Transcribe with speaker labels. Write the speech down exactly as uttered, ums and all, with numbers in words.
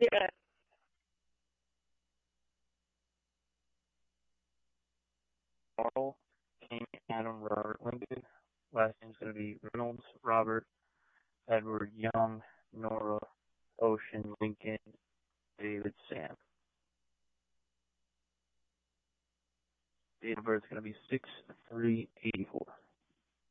Speaker 1: Yeah.
Speaker 2: Carl, King, Adam, Robert, Lincoln. Last name's going to be Reynolds, Robert, Edward, Young, Nora, Ocean, Lincoln, David, Sam. Date of birth is going to be six three eighty-four.